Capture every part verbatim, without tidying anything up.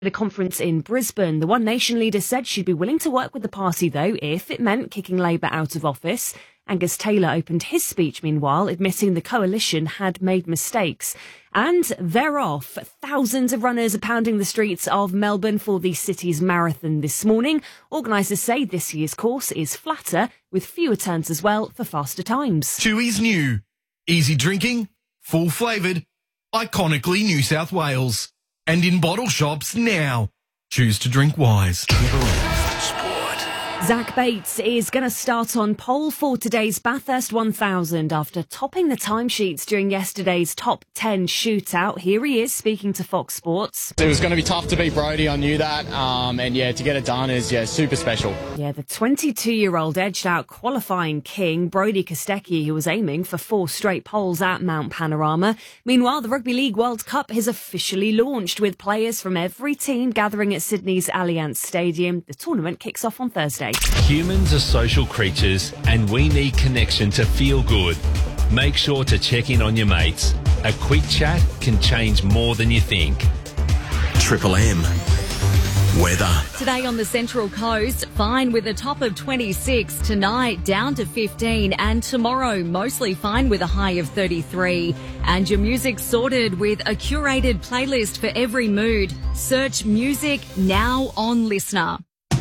At a conference in Brisbane, the One Nation leader said she'd be willing to work with the party, though, if it meant kicking Labour out of office. Angus Taylor opened his speech, meanwhile, admitting the coalition had made mistakes. And they're off. Thousands of runners are pounding the streets of Melbourne for the city's marathon this morning. Organisers say this year's course is flatter, with fewer turns as well for faster times. Chewy's new. Easy drinking, full flavoured, iconically New South Wales. And in bottle shops now. Choose to drink wise. Zach Bates is going to start on pole for today's Bathurst one thousand after topping the timesheets during yesterday's top ten shootout. Here he is speaking to Fox Sports. It was going to be tough to beat Brodie, I knew that, um, and yeah, to get it done is yeah super special. Yeah, the twenty-two-year-old edged out qualifying king Brodie Kostecki, who was aiming for four straight poles at Mount Panorama. Meanwhile, the Rugby League World Cup has officially launched, with players from every team gathering at Sydney's Allianz Stadium. The tournament kicks off on Thursday. Humans are social creatures and we need connection to feel good. Make sure to check in on your mates. A quick chat can change more than you think. Triple M. Weather. Today on the Central Coast, fine with a top of twenty-six. Tonight, down to fifteen. And tomorrow, mostly fine with a high of thirty-three. And your music sorted with a curated playlist for every mood. Search music now on Listener.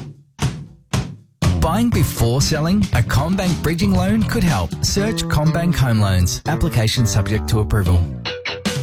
Buying before selling? A CommBank bridging loan could help. Search CommBank Home Loans. Application subject to approval.